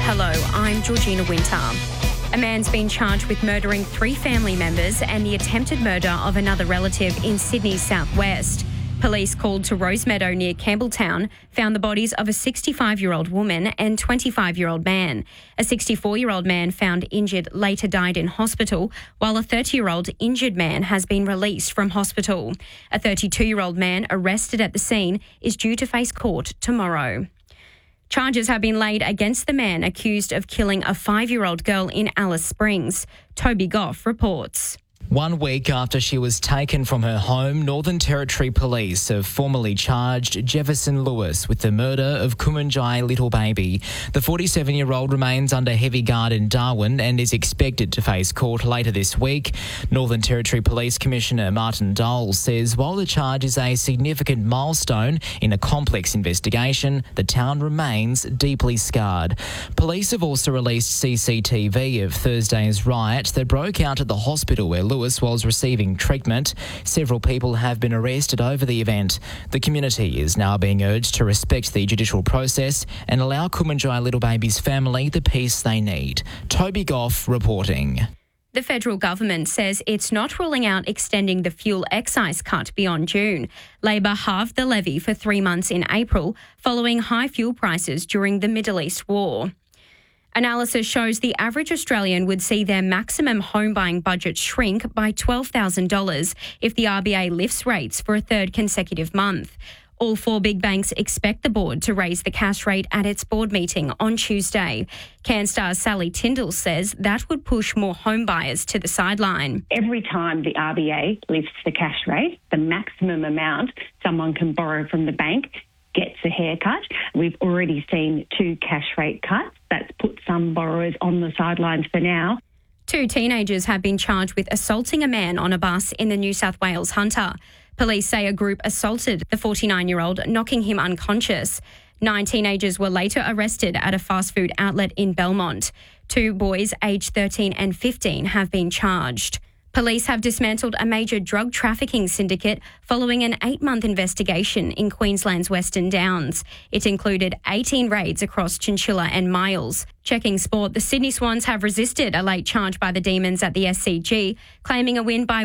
Hello, I'm Georgina Winter. A man's been charged with murdering 3 family members and the attempted murder of another relative in Sydney's southwest. Police called to Rosemeadow near Campbelltown found the bodies of a 65-year-old woman and 25-year-old man. A 64-year-old man found injured later died in hospital, while a 30-year-old injured man has been released from hospital. A 32-year-old man arrested at the scene is due to face court tomorrow. Charges have been laid against the man accused of killing a 5-year-old girl in Alice Springs. Toby Goff reports. 1 week after she was taken from her home, Northern Territory Police have formally charged Jefferson Lewis with the murder of Kumanjai Little Baby. The 47-year-old remains under heavy guard in Darwin and is expected to face court later this week. Northern Territory Police Commissioner Martin Dole says while the charge is a significant milestone in a complex investigation, the town remains deeply scarred. Police have also released CCTV of Thursday's riot that broke out at the hospital where Lewis was receiving treatment. Several people have been arrested over the event. The community is now being urged to respect the judicial process and allow Kumanjai Little Baby's family the peace they need. Toby Goff reporting. The federal government says it's not ruling out extending the fuel excise cut beyond June. Labor halved the levy for 3 months in April following high fuel prices during the Middle East war. Analysis shows the average Australian would see their maximum home buying budget shrink by $12,000 if the RBA lifts rates for a third consecutive month. All 4 big banks expect the board to raise the cash rate at its board meeting on Tuesday. Canstar's Sally Tyndall says that would push more home buyers to the sideline. Every time the RBA lifts the cash rate, the maximum amount someone can borrow from the bank gets a haircut. We've already seen 2 cash rate cuts. That's put some borrowers on the sidelines for now. 2 teenagers have been charged with assaulting a man on a bus in the New South Wales Hunter. Police say a group assaulted the 49-year-old, knocking him unconscious. 9 teenagers were later arrested at a fast food outlet in Belmont. 2 boys aged 13 and 15 have been charged. Police have dismantled a major drug trafficking syndicate following an 8-month investigation in Queensland's Western Downs. It included 18 raids across Chinchilla and Miles. Checking sport, the Sydney Swans have resisted a late charge by the Demons at the SCG, claiming a win by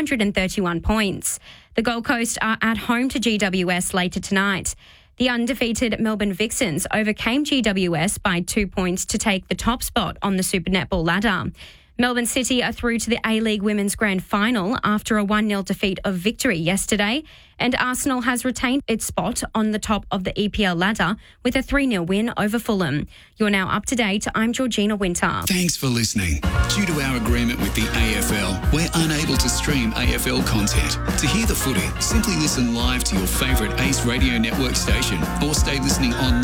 131 points. The Gold Coast are at home to GWS later tonight. The undefeated Melbourne Vixens overcame GWS by 2 points to take the top spot on the Super Netball ladder. Melbourne City are through to the A-League Women's Grand Final after a 1-0 defeat of Victory yesterday, and Arsenal has retained its spot on the top of the EPL ladder with a 3-0 win over Fulham. You're now up to date. I'm Georgina Winter. Thanks for listening. Due to our agreement with the AFL, we're unable to stream AFL content. To hear the footy, simply listen live to your favourite Ace Radio Network station or stay listening online